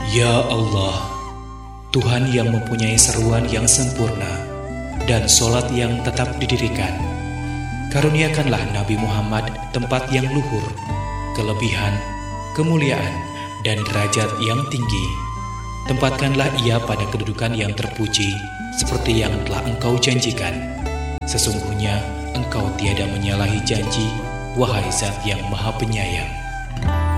Ya Allah, Tuhan yang mempunyai seruan yang sempurna dan solat yang tetap didirikan, karuniakanlah Nabi Muhammad tempat yang luhur, kelebihan, kemuliaan, dan derajat yang tinggi. Tempatkanlah ia pada kedudukan yang terpuji seperti yang telah Engkau janjikan. Sesungguhnya Engkau tiada menyalahi janji, wahai Zat yang Maha Penyayang.